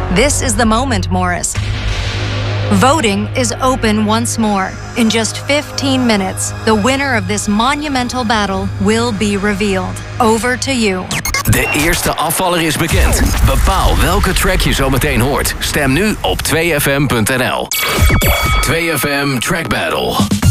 This is the moment, Morris. Voting is open once more. In just 15 minutes, the winner of this monumental battle will be revealed. Over to you. De eerste afvaller is bekend. Bepaal welke track je zo meteen hoort. Stem nu op 2fm.nl. 2FM Track Battle.